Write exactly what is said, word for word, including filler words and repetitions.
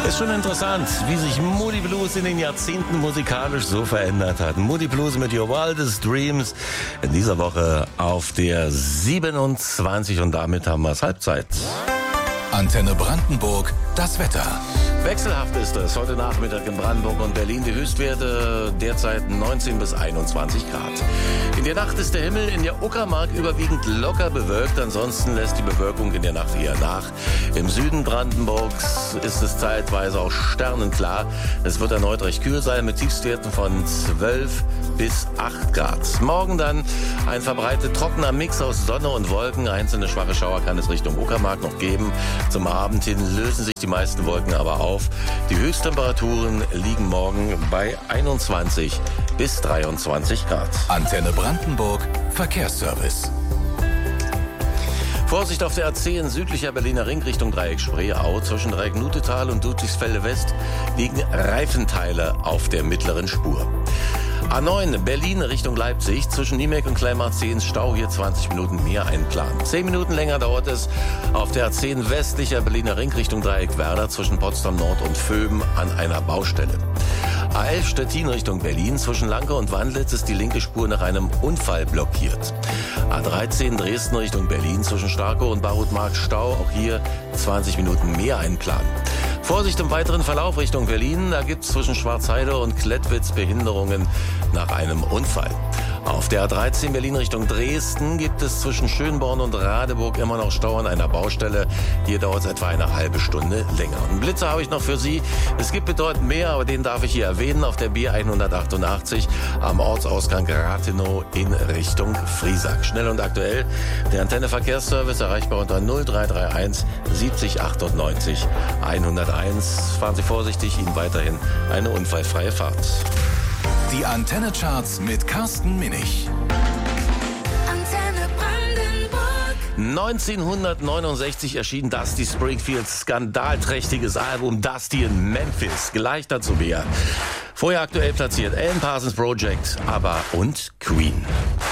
Ist schon interessant, wie sich Moody Blues in den Jahrzehnten musikalisch so verändert hat. Moody Blues mit Your Wildest Dreams in dieser Woche auf der siebenundzwanzig und damit haben wir es Halbzeit. Antenne Brandenburg, das Wetter. Wechselhaft ist es heute Nachmittag in Brandenburg und Berlin. Die Höchstwerte derzeit neunzehn bis einundzwanzig Grad. In der Nacht ist der Himmel in der Uckermark überwiegend locker bewölkt. Ansonsten lässt die Bewölkung in der Nacht eher nach. Im Süden Brandenburgs ist es zeitweise auch sternenklar. Es wird erneut recht kühl sein mit Tiefstwerten von zwölf bis acht Grad. Morgen dann ein verbreitet trockener Mix aus Sonne und Wolken. Einzelne schwache Schauer kann es Richtung Uckermark noch geben. Zum Abend hin lösen sich die meisten Wolken aber auf. Die Höchsttemperaturen liegen morgen bei einundzwanzig bis dreiundzwanzig Grad. Antenne Brandenburg, Verkehrsservice. Vorsicht auf der A zehn südlicher Berliner Ring Richtung Dreieck Spreeau. Zwischen Dreieck Nutetal und Ludwigsfelde West liegen Reifenteile auf der mittleren Spur. A neun Berlin Richtung Leipzig. Zwischen Niemek und Kleinmarzehns Stau, hier zwanzig Minuten mehr einplanen. zehn Minuten länger dauert es auf der A zehn westlicher Berliner Ring Richtung Dreieck Werder zwischen Potsdam Nord und Vöben an einer Baustelle. A elf Stettin Richtung Berlin. Zwischen Lanke und Wandlitz ist die linke Spur nach einem Unfall blockiert. A dreizehn Dresden Richtung Berlin. Zwischen Starkow und Barutmark Stau. Auch hier zwanzig Minuten mehr einplanen. Vorsicht im weiteren Verlauf Richtung Berlin. Da gibt es zwischen Schwarzheide und Klettwitz Behinderungen nach einem Unfall. Auf der A dreizehn Berlin Richtung Dresden gibt es zwischen Schönborn und Radeburg immer noch Stau an einer Baustelle. Hier dauert es etwa eine halbe Stunde länger. Einen Blitzer habe ich noch für Sie. Es gibt bedeutend mehr, aber den darf ich hier erwähnen. Auf der B hundertachtundachtzig am Ortsausgang Rathenow in Richtung Friesack. Schnell und aktuell der Antenne Verkehrsservice erreichbar unter null drei drei eins siebzig achtundneunzig hunderteins. Fahren Sie vorsichtig, Ihnen weiterhin eine unfallfreie Fahrt. Die Antenne Charts mit Carsten Minich. Antenne Brandenburg. neunzehnhundertneunundsechzig erschien Dusty Springfields skandalträchtiges Album Dusty in Memphis. Gleich dazu mehr. Vorher aktuell platziert Alan Parsons Project, ABBA und Queen.